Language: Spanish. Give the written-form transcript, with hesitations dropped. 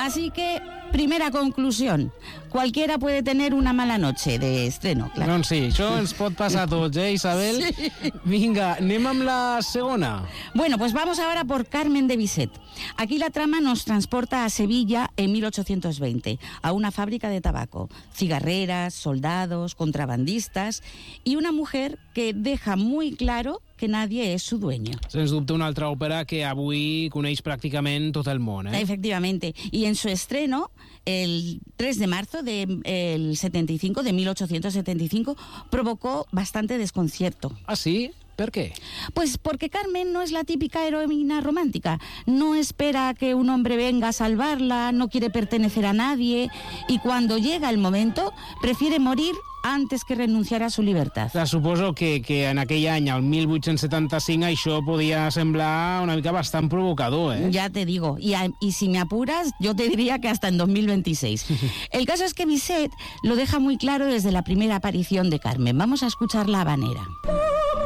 Así que, primera conclusión, cualquiera puede tener una mala noche de estreno, claro. Doncs sí, això ens pot passar a tots, Isabel? Sí. Vinga, anem amb la segona. Bueno, pues vamos ahora por Carmen de Bizet. Aquí la trama nos transporta a Sevilla en 1820, a una fábrica de tabaco, cigarreras, soldados, contrabandistas y una mujer que deja muy claro que nadie es su dueño. Sens dubte una altra òpera que avui coneix pràcticament tot el món, eh? Efectivamente. Y en su estreno, el 3 de marzo del 75, de 1875, provocó bastante desconcierto. Ah, sí? ¿Per qué? Pues porque Carmen no es la típica heroína romántica. No espera a que un hombre venga a salvarla, no quiere pertenecer a nadie y cuando llega el momento prefiere morir antes que renunciar a su libertad. Clar, suposo que en aquell any, el 1875, això podia semblar una mica bastant provocador, eh? Ya te digo, y si me apuras, yo te diría que hasta en 2026. El caso es que Bizet lo deja muy claro desde la primera aparición de Carmen. Vamos a escuchar La Habanera.